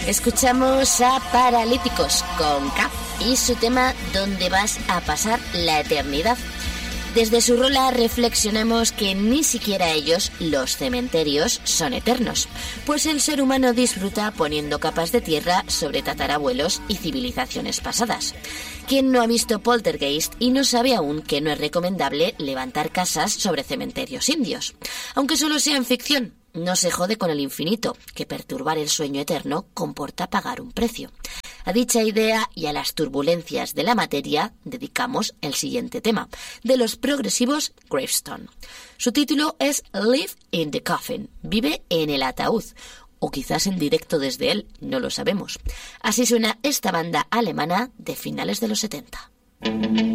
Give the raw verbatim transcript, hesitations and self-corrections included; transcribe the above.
Escuchamos a Paralíticos con K y su tema ¿Dónde vas a pasar la eternidad? Desde su rola reflexionamos que ni siquiera ellos, los cementerios, son eternos, pues el ser humano disfruta poniendo capas de tierra sobre tatarabuelos y civilizaciones pasadas. ¿Quién no ha visto Poltergeist y no sabe aún que no es recomendable levantar casas sobre cementerios indios? Aunque solo sea en ficción, no se jode con el infinito, que perturbar el sueño eterno comporta pagar un precio. A dicha idea y a las turbulencias de la materia dedicamos el siguiente tema, de los progresivos Gravestone. Su título es Live in the Coffin, vive en el ataúd, o quizás en directo desde él, no lo sabemos. Así suena esta banda alemana de finales de los setenta.